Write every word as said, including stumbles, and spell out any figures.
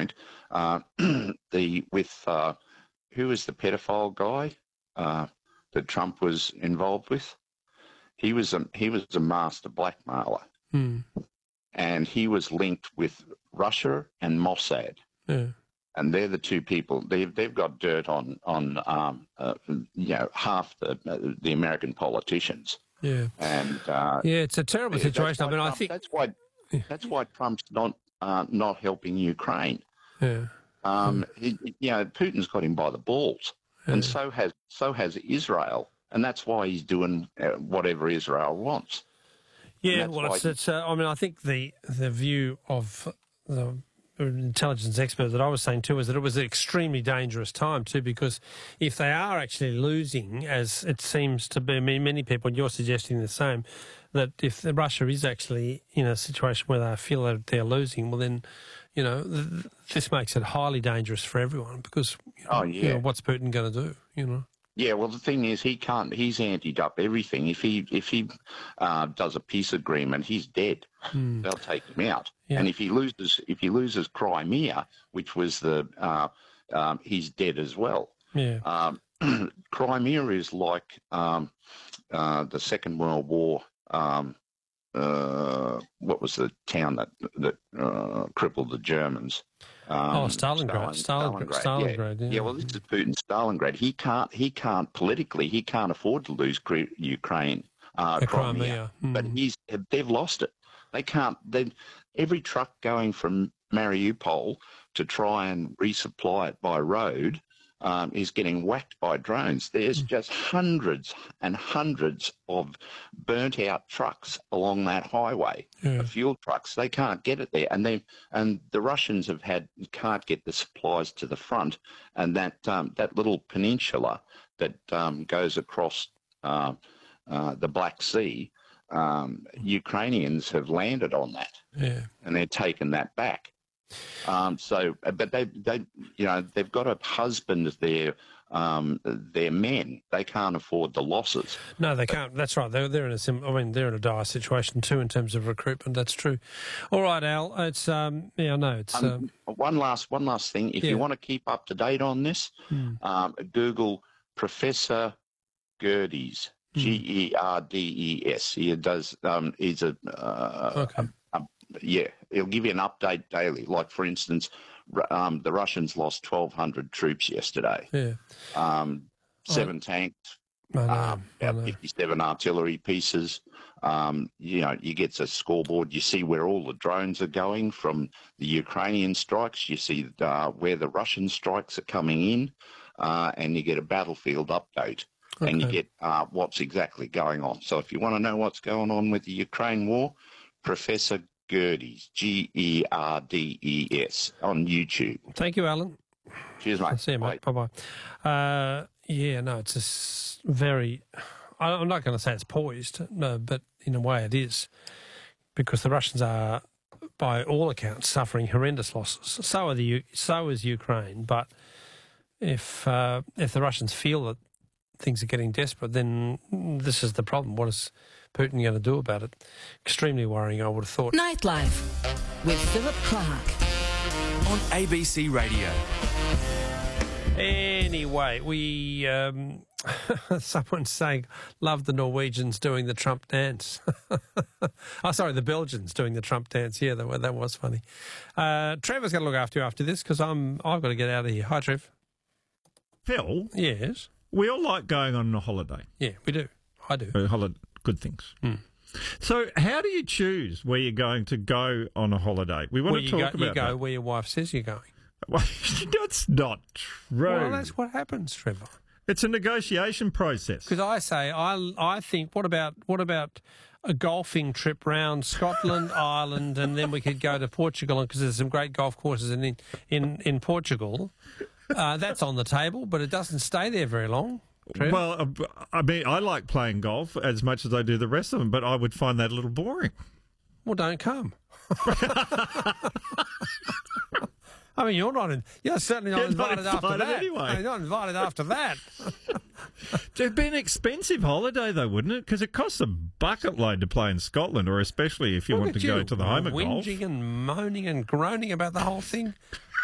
point. Uh, the with uh, who was the pedophile guy uh, that Trump was involved with? He was a he was a master blackmailer, mm. and he was linked with Russia and Mossad. Yeah. And they're the two people. They've they've got dirt on on um, uh, you know half the uh, the American politicians. Yeah, and uh, yeah, it's a terrible yeah, situation. I mean, Trump, I think that's why that's why Trump's not uh, not helping Ukraine. Yeah, um, he, you know, Putin's got him by the balls, yeah. and so has so has Israel, and that's why he's doing uh, whatever Israel wants. Yeah, well, it's, it's uh, I mean, I think the the view of the intelligence expert that I was saying too is that it was an extremely dangerous time too, because if they are actually losing, as it seems to be, I mean, many people, and you're suggesting the same, that if Russia is actually in a situation where they feel that they're losing, well then, you know, th- this makes it highly dangerous for everyone, because, you know, oh, yeah. you know, what's Putin going to do, you know? Yeah, well, the thing is, he can't. He's anteed up everything. If he if he uh, does a peace agreement, he's dead. Mm. They'll take him out. Yeah. And if he loses, if he loses Crimea, which was the, uh, um, he's dead as well. Yeah. Um, Crimea is like um, uh, the Second World War. Um, uh, what was the town that that uh, crippled the Germans? Um, oh, Stalingrad. Stalin, Stalingrad. Stalingrad. Stalingrad. Yeah. Yeah. yeah. Well, this is Putin. Stalingrad. He can't. He can't politically. He can't afford to lose Ukraine. Uh, the Crimea. Crimea. Mm. But he's. They've lost it. They can't. They every truck going from Mariupol to try and resupply it by road um, is getting whacked by drones. There's mm. just hundreds and hundreds of burnt-out trucks along that highway, yeah. fuel trucks. They can't get it there, and they and the Russians have had can't get the supplies to the front, and that um, that little peninsula that um, goes across uh, uh, the Black Sea. Um, Ukrainians have landed on that, yeah. and they're taking that back. Um, so, but they, they, you know, they've got to husband their um, their men. They can't afford the losses. No, they can't. That's right. They're they're in a sim- I mean, they're in a dire situation too in terms of recruitment. That's true. All right, Al. It's um, yeah, I know. It's um, um, one last one last thing. If yeah. you want to keep up to date on this, hmm. um, Google Professor Gerdes. G E R D E S. He does. Um, he's a, uh, okay. a, a yeah. He'll give you an update daily. Like for instance, um, the Russians lost twelve hundred troops yesterday. Yeah. Um, seven oh. tanks. I know, um, about I know. fifty-seven artillery pieces. Um, you know, you get a scoreboard. You see where all the drones are going from the Ukrainian strikes. You see uh, where the Russian strikes are coming in, uh, and you get a battlefield update. Okay. And you get uh, what's exactly going on. So if you want to know what's going on with the Ukraine war, Professor Gerdes, G E R D E S, on YouTube. Thank you, Alan. Cheers, mate. I'll see you, mate. Bye-bye. Uh, yeah, no, it's a s- very... I'm not going to say it's poised, no, but in a way it is, because the Russians are, by all accounts, suffering horrendous losses. So are the U- so is Ukraine, but if uh, if the Russians feel that things are getting desperate, then this is the problem. What is Putin going to do about it? Extremely worrying, I would have thought. Nightlife with Philip Clark on A B C Radio. Anyway, we um, someone's saying love the Norwegians doing the Trump dance. oh, sorry, the Belgians doing the Trump dance. Yeah, that, that was funny. Uh, Trevor's going to look after you after this because I'm I've got to get out of here. Hi, Trev. Phil. Yes. We all like going on a holiday. Yeah, we do. I do. Uh, holiday, good things. Mm. So how do you choose where you're going to go on a holiday? We want where to you talk go, about you go that. where your wife says you're going. Well, that's not true. Well, that's what happens, Trevor. It's a negotiation process. Because I say, I, I think, what about what about a golfing trip round Scotland, Ireland, and then we could go to Portugal, because there's some great golf courses in in, in Portugal. Uh, that's on the table, but it doesn't stay there very long. Trev? Well, uh, I mean, I like playing golf as much as I do the rest of them, but I would find that a little boring. Well, don't come. I mean, you're not in, you're certainly not You're invited, not after invited that. anyway. No, you're not invited after that. It'd be an expensive holiday, though, wouldn't it? Because it costs a bucket load to play in Scotland, or especially if you Look want to at go you, to the home of golf. whinging and moaning and groaning about the whole thing.